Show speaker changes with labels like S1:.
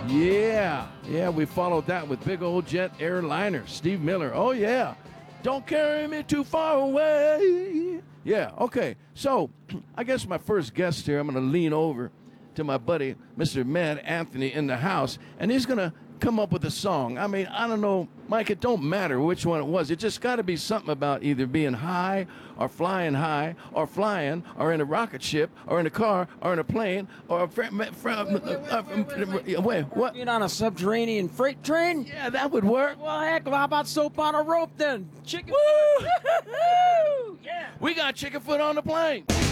S1: Yeah, we followed that with big old jet airliner, Steve Miller. Oh, yeah. Don't carry me too far away. Yeah, okay. So, I guess my first guest here, I'm going to lean over to my buddy, Mr. Mad Anthony, in the house, and he's going to come up with a song. I mean, I don't know, Mike, it don't matter which one it was. It just got to be something about either being high or flying or in a rocket ship or in a car or in a plane or wait, what?
S2: Being on a subterranean freight train?
S1: Yeah, that would work.
S2: Well, heck, how about soap on a rope then? Chicken.
S1: Woo!
S2: Yeah.
S1: We got chicken foot on the plane.